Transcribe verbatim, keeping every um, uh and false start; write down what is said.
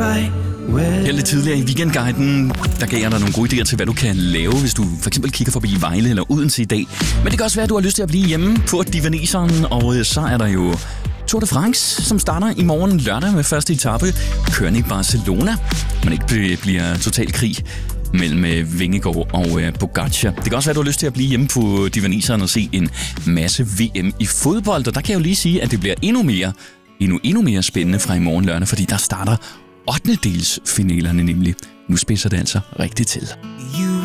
right where. Her lidt tidligere i Weekendguiden, der gav jeg dig nogle gode idéer til, hvad du kan lave, hvis du for eksempel kigger forbi Vejle eller Odense i dag. Men det kan også være, at du har lyst til at blive hjemme på Divaniseren, og så er der jo Tour de France, som starter i morgen lørdag med første etape, kørende i Barcelona. Men ikke bliver total krig mellem Vingegaard og Pogačar. Det kan også være, at du har lyst til at blive hjemme på Divaniseren og se en masse V M i fodbold, og der kan jeg jo lige sige, at det bliver endnu mere, endnu, endnu mere spændende fra i morgen lørdag, fordi der starter ottendedelsfinalerne nemlig. Nu spidser det altså rigtigt til. You